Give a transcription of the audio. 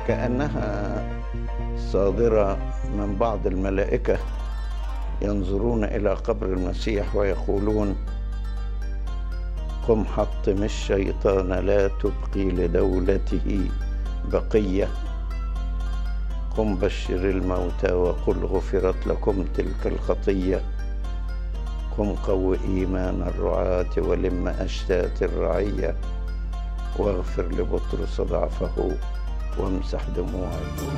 كأنها صادرة من بعض الملائكة ينظرون إلى قبر المسيح ويقولون: قم حطم الشيطان لا تبقي لدولته بقية، قم بشر الموتى وقل غفرت لكم تلك الخطية، قم قو إيمان الرعاة ولم أشتات الرعية، واغفر لبطرس ضعفه وامسح دموع البكاء.